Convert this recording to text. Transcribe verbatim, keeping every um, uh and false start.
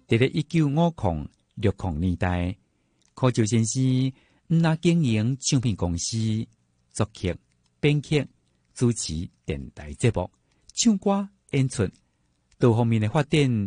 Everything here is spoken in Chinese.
在咧一九五零六零年代，柯照先生毋但经营唱片公司，作曲、编曲、主持电台节目、唱歌、演出，多方面的发展